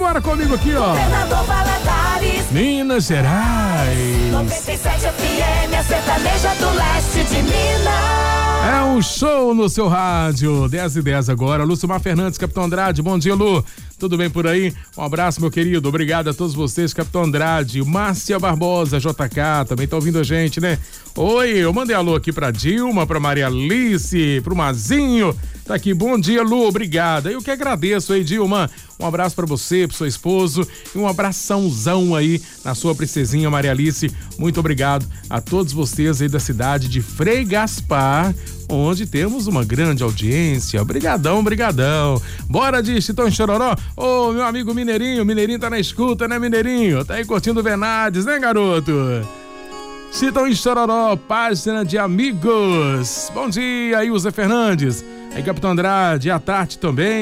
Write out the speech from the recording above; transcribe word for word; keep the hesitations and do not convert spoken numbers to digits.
agora comigo aqui, ó. Governador Valadares, Minas Gerais. noventa e sete F M, a sertaneja do leste de Minas. É um show no seu rádio. dez e dez agora. Lucimar Fernandes, Capitão Andrade. Bom dia, Lu. Tudo bem por aí? Um abraço, meu querido. Obrigado a todos vocês, Capitão Andrade. Márcia Barbosa, J K, também tá ouvindo a gente, né? Oi, eu mandei alô aqui pra Dilma, pra Maria Alice, pro Mazinho. Tá aqui, bom dia, Lu, obrigada. Eu que agradeço aí, Dilma. Um abraço pra você, pro seu esposo e um abraçãozão aí na sua princesinha Maria Alice. Muito obrigado a todos vocês aí da cidade de Frei Gaspar, onde temos uma grande audiência. Obrigadão, brigadão. Bora de Chitão e Chororó. Ô, meu amigo Mineirinho, Mineirinho tá na escuta, né, Mineirinho? Tá aí curtindo Venades, né, garoto? Chitão e Chororó, página de amigos. Bom dia, Ilza Fernandes. Aí, Capitão Andrade, a Tati também.